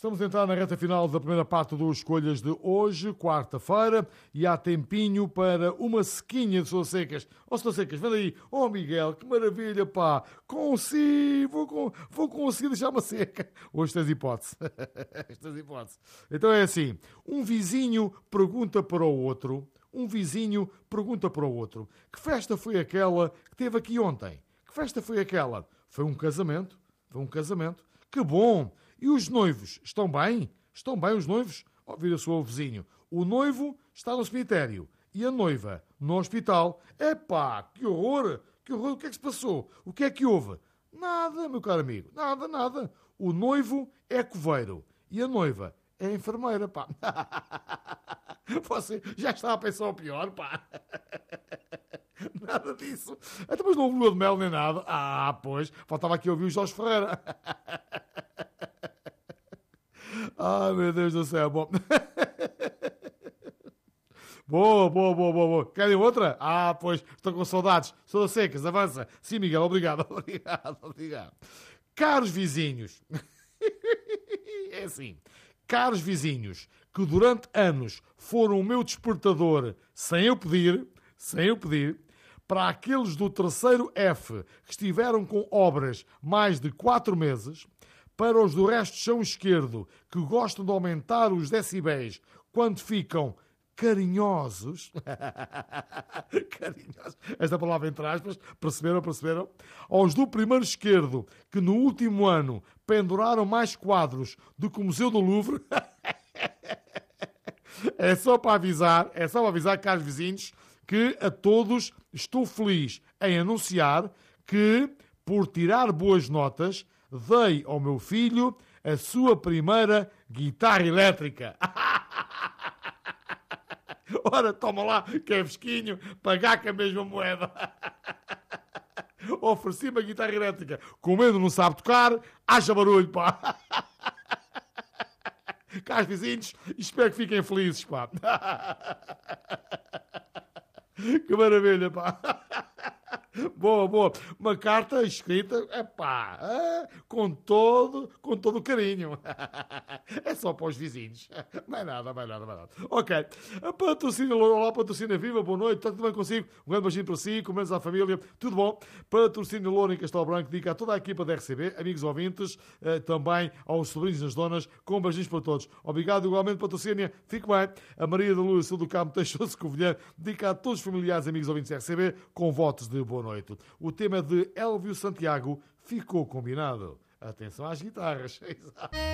Estamos a entrar na reta final da primeira parte do Escolhas de hoje, quarta-feira, e há tempinho para uma sequinha de Sousa Secas. Sousa Secas, vem aí. Miguel, que maravilha, pá. Vou conseguir deixar uma seca. Hoje tens hipótese. Então é assim, um vizinho pergunta para o outro, que festa foi aquela que teve aqui ontem? Que festa foi aquela? Foi um casamento. Que bom! E os noivos, estão bem? Estão bem os noivos? Vira-se o vizinho. O noivo está no cemitério e a noiva no hospital. Epá, que horror! O que é que se passou? O que é que houve? Nada, meu caro amigo, nada. O noivo é coveiro e a noiva é enfermeira, pá. Você já está a pensar o pior, pá. Nada disso. Então, mas não houve lua de mel nem nada. Pois, faltava aqui ouvir o Jorge Ferreira. Meu Deus do céu. Bom. Boa. Querem outra? Pois, estou com saudades. Sousa Secas, avança. Sim, Miguel, obrigado. Caros vizinhos. É assim. Caros vizinhos, que durante anos foram o meu despertador sem eu pedir, para aqueles do terceiro F que estiveram com obras mais de 4 meses, para os do resto de chão esquerdo que gostam de aumentar os decibéis quando ficam carinhosos. Carinhosos. Esta palavra entre aspas, perceberam? Aos do primeiro esquerdo que no último ano penduraram mais quadros do que o Museu do Louvre. É só para avisar, caros vizinhos, que a todos estou feliz em anunciar que, por tirar boas notas, dei ao meu filho a sua primeira guitarra elétrica. Ora, toma lá, que é fresquinho, pagar com a mesma moeda. Ofereci-me a guitarra elétrica. Como ele não sabe tocar, haja barulho, pá. Caros vizinhos, espero que fiquem felizes, pá. Que maravilha, pá. Boa. Uma carta escrita, com todo o carinho. É só para os vizinhos. Mais nada. Ok. Olá, Patrocínio Viva, boa noite. Está tudo bem consigo? Um grande beijinho para si, com menos à família. Tudo bom? Patrocínio Louro em Castelo Branco, dedica a toda a equipa da RCB, amigos ouvintes, também aos sobrinhos nas donas, com beijinhos para todos. Obrigado igualmente, Patrocínio. Fique bem. A Maria da Luz, do Campo, Teixoso Covilhã, dedica a todos os familiares, amigos ouvintes da RCB, com votos de boa noite. O tema de Elvio Santiago ficou combinado. Atenção às guitarras.